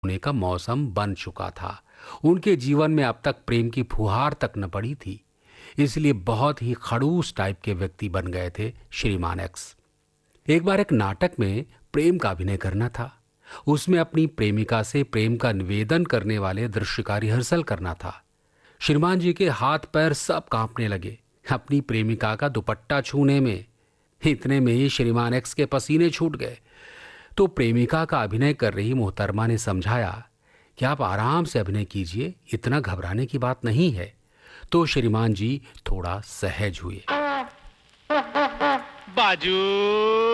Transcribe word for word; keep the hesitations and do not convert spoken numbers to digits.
होने का मौसम बन चुका था। उनके जीवन में अब तक प्रेम की फुहार तक न पड़ी थी, इसलिए बहुत ही खड़ूस टाइप के व्यक्ति बन गए थे श्रीमान एक्स। एक बार एक नाटक में प्रेम का अभिनय करना था। उसमें अपनी प्रेमिका से प्रेम का निवेदन करने वाले दृश्य का रिहर्सल करना था। श्रीमान जी के हाथ पैर सब कांपने लगे अपनी प्रेमिका का दुपट्टा छूने में। इतने में ही श्रीमान एक्स के पसीने छूट गए। तो प्रेमिका का अभिनय कर रही मोहतरमा ने समझाया कि आप आराम से अभिनय कीजिए, इतना घबराने की बात नहीं है। तो श्रीमान जी थोड़ा सहज हुए। बाजू